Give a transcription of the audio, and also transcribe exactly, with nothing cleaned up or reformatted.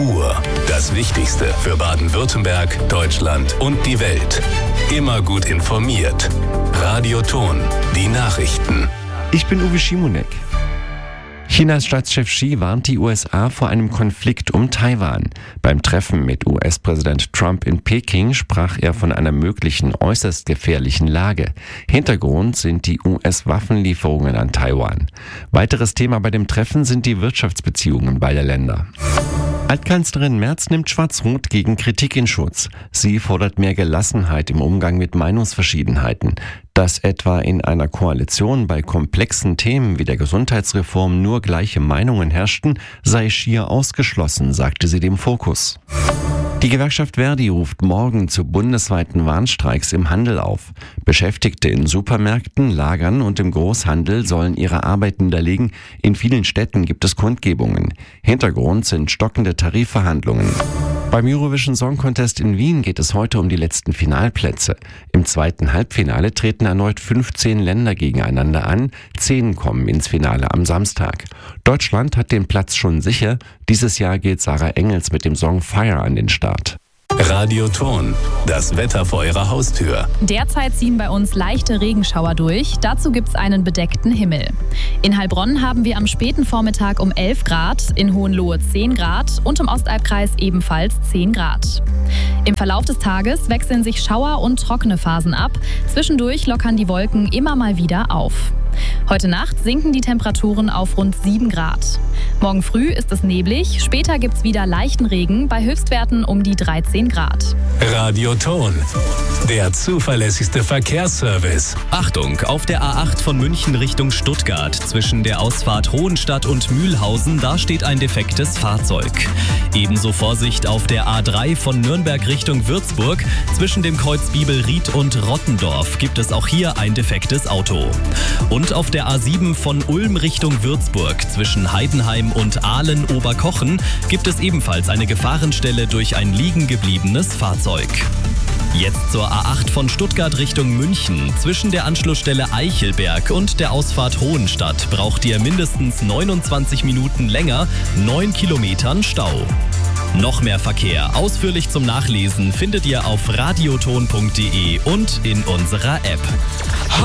Uhr. Das Wichtigste für Baden-Württemberg, Deutschland und die Welt. Immer gut informiert. Radioton, die Nachrichten. Ich bin Uwe Schimonek. Chinas Staatschef Xi warnt die U S A vor einem Konflikt um Taiwan. Beim Treffen mit U S-Präsident Trump in Peking sprach er von einer möglichen äußerst gefährlichen Lage. Hintergrund sind die U S-Waffenlieferungen an Taiwan. Weiteres Thema bei dem Treffen sind die Wirtschaftsbeziehungen beider Länder. Altkanzlerin Merz nimmt Schwarz-Rot gegen Kritik in Schutz. Sie fordert mehr Gelassenheit im Umgang mit Meinungsverschiedenheiten. Dass etwa in einer Koalition bei komplexen Themen wie der Gesundheitsreform nur gleiche Meinungen herrschten, sei schier ausgeschlossen, sagte sie dem Fokus. Die Gewerkschaft Verdi ruft morgen zu bundesweiten Warnstreiks im Handel auf. Beschäftigte in Supermärkten, Lagern und im Großhandel sollen ihre Arbeit niederlegen. In vielen Städten gibt es Kundgebungen. Hintergrund sind stockende Tarifverhandlungen. Beim Eurovision Song Contest in Wien geht es heute um die letzten Finalplätze. Im zweiten Halbfinale treten erneut fünfzehn Länder gegeneinander an. Zehn kommen ins Finale am Samstag. Deutschland hat den Platz schon sicher. Dieses Jahr geht Sarah Engels mit dem Song Fire an den Start. Radioton, das Wetter vor Ihrer Haustür. Derzeit ziehen bei uns leichte Regenschauer durch. Dazu gibt es einen bedeckten Himmel. In Heilbronn haben wir am späten Vormittag um elf Grad, in Hohenlohe zehn Grad und im Ostalbkreis ebenfalls zehn Grad. Im Verlauf des Tages wechseln sich Schauer und trockene Phasen ab. Zwischendurch lockern die Wolken immer mal wieder auf. Heute Nacht sinken die Temperaturen auf rund sieben Grad. Morgen früh ist es neblig, später gibt es wieder leichten Regen bei Höchstwerten um die dreizehn Grad. Radioton, der zuverlässigste Verkehrsservice. Achtung, auf der A acht von München Richtung Stuttgart zwischen der Ausfahrt Hohenstadt und Mühlhausen, da steht ein defektes Fahrzeug. Ebenso Vorsicht auf der A drei von Nürnberg Richtung Würzburg. Zwischen dem Kreuz Biebelried und Rottendorf gibt es auch hier ein defektes Auto. Und auf der A sieben von Ulm Richtung Würzburg zwischen Heidenheim und Ahlen-Oberkochen gibt es ebenfalls eine Gefahrenstelle durch ein liegen gebliebenes Fahrzeug. Jetzt zur A acht von Stuttgart Richtung München. Zwischen der Anschlussstelle Eichelberg und der Ausfahrt Hohenstadt braucht ihr mindestens neunundzwanzig Minuten länger, neun Kilometern Stau. Noch mehr Verkehr, ausführlich zum Nachlesen, findet ihr auf radioton punkt de und in unserer App.